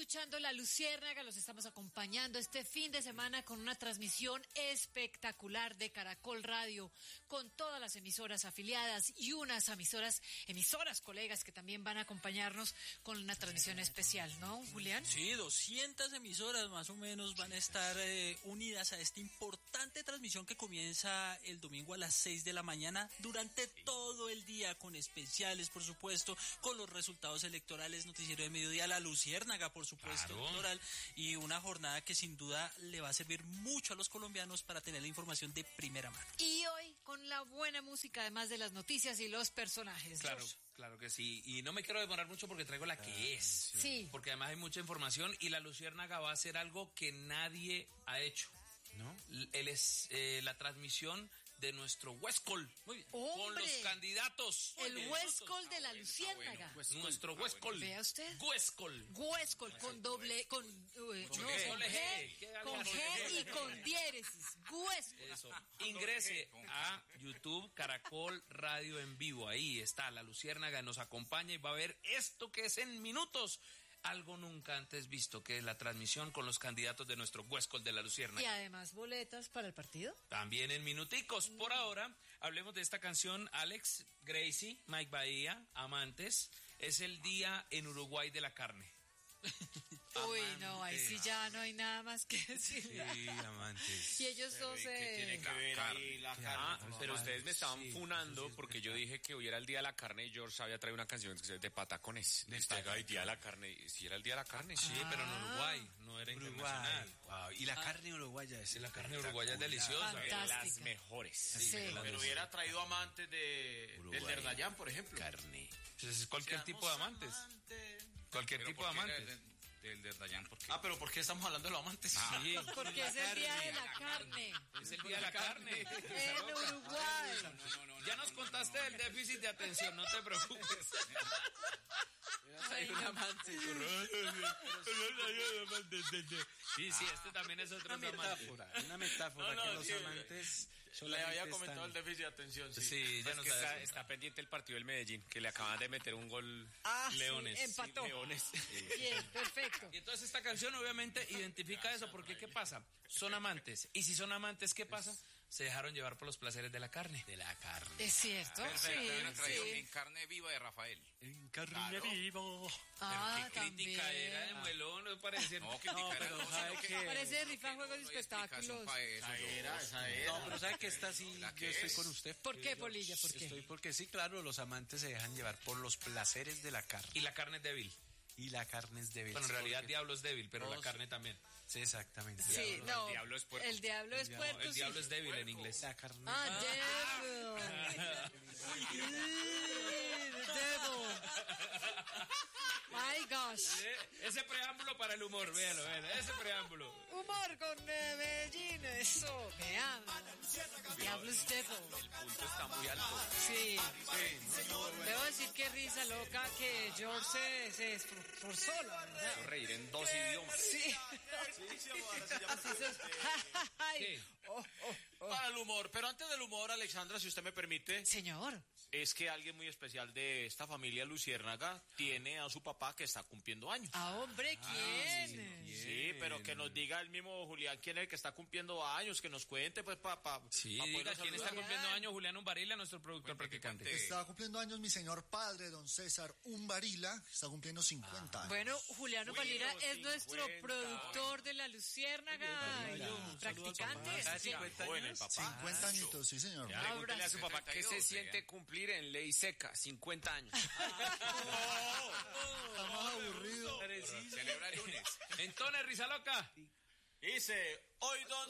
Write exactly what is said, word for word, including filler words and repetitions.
escuchando La Luciérnaga, los estamos acompañando este fin de semana con una transmisión espectacular de Caracol Radio, con todas las emisoras afiliadas y unas emisoras, emisoras colegas que también van a acompañarnos con una transmisión especial, ¿no, Julián? Sí, doscientas emisoras más o menos van a estar eh, unidas a esta importante transmisión que comienza el domingo a las seis de la mañana durante todo el día, con especiales, por supuesto, con los resultados electorales, noticiero de mediodía, La Luciérnaga, por supuesto, claro, electoral, y una jornada que sin duda le va a servir mucho a los colombianos para tener la información de primera mano. Y hoy con la buena música, además de las noticias y los personajes. Claro. Claro que sí, y no me quiero demorar mucho porque traigo la que es. Sí. Porque además hay mucha información y La Luciérnaga va a hacer algo que nadie ha hecho, ¿no? Él es eh, la transmisión de nuestro Huescol. Muy bien. ¡Hombre! Con los candidatos. El Huescol de La Luciérnaga. Bueno. Nuestro Huescol. Vea usted. Huescol. Huescol con doble, con, uh, con no, G. con G, con G y con diéresis. Huescol. Eso. Ingrese a YouTube Caracol Radio en vivo. Ahí está La Luciérnaga, nos acompaña y va a ver esto que es en minutos. Algo nunca antes visto, que es la transmisión con los candidatos de nuestro Huescol de La Luciérnaga. Y además boletas para el partido. También en minuticos. Por ahora, hablemos de esta canción, Alex, Gracie, Mike Bahía, Amantes. Es el día en Uruguay de la carne. Uy, no, ahí sí ya no hay nada más que decir. Sí, Amantes. Y ellos pero dos... ¿y qué Eh... tiene que ver ahí la carne? Ah, pero ustedes me estaban sí, funando sí, porque sí, yo sí. dije que hoy era el día de la carne y George había traído una canción que es de patacones. De Usted, patacones. "Ay, día de la carne. Si era el día de la carne. Sí, Ah. pero en Uruguay, no era Uruguay. internacional. Wow. Y la carne uruguaya es Sí, la carne uruguaya es deliciosa. Fantástica. Las mejores. Sí. Pero hubiera traído amantes de, Uruguay. del Derdayán, por ejemplo. carne. Pues es cualquier tipo de amantes. Cualquier tipo de amantes. Del Derdayán, ¿por qué? Ah, pero ¿por qué estamos hablando de los amantes? Sí. Porque es el día de la carne. Es el día de la carne. En Uruguay. No, no, no, Ya nos contaste del déficit de atención, no te preocupes. Ay, no. Sí, sí, este también es otro Una amante. metáfora, una metáfora No, no, que los sí, amantes Le solamente había comentado el están... déficit de atención, sí. Sí, ya Es nos que está, sabes. está pendiente el partido del Medellín, que le acaban de meter un gol. Ah, Leones. sí, empató. Leones. Bien, perfecto. Y entonces esta canción obviamente identifica eso, porque ¿qué pasa? Son amantes. Y si son amantes, ¿qué pasa? Se dejaron llevar por los placeres de la carne. De la carne. Es cierto, Perfecto, hubieran traído sí, En sí. carne viva de Rafael. En carne vivo. Ah, Qué crítica también. era de muelón, no parece. No, crítica era pero no, ¿sabe sino que- qué? Parece rifa no, juegos no y hay explicación espectáculos. pa' eso, Esa era, George. esa era. No, pero ¿sabe que esta sí? ¿La Yo que estoy es? con usted. ¿Por qué, Polilla? ¿Por qué? Estoy porque sí, claro, los amantes se dejan llevar por los placeres de la carne. Y la carne es débil. Y la carne es débil. Bueno, en Sí, realidad porque- diablo es débil, pero la todos- carne también. Sí, exactamente. Sí, diablo- no. el diablo es puerco. El diablo es El puerco, El sí. diablo es débil en inglés. La carne. Ah, devil. The devil. My gosh. Eh, Ese preámbulo para el humor, véalo, véalo, ese preámbulo. Humor con eh, Medellín, eso. Vean. Diablo es devil. El punto está muy alto. Sí. Debo decir que risa loca que George se, se esforzó, la verdad. Puedo reír en dos idiomas. Sí. Así se... Ay. ¿Qué? Oh, oh, oh. Para el humor. Pero antes del humor, Alexandra, si usted me permite, Señor. es que alguien muy especial de esta familia Luciérnaga tiene a su papá que está cumpliendo años. Ah, hombre, ¿quién? Sí, pero que nos diga el mismo Julián quién es el que está cumpliendo años, que nos cuente, pues, para pa, Sí, pa diga, podernos ¿quién está saludar. cumpliendo años? Julián Umbarila, nuestro productor practicante. Está cumpliendo años mi señor padre, don César Umbarila, está cumpliendo cincuenta años. Bueno, Juliano Valira Bueno, es nuestro cincuenta. productor de La Luciérnaga y practicante. papá. Sí. cincuenta Joven el años. papá. cincuenta añitos, sí señor. Ya, pregúntele a su papá qué se setenta y dos, siente ya. cumplir en ley seca, cincuenta años. Está más aburrido. Celebra el lunes. Entonces, risa loca. Dice, hoy don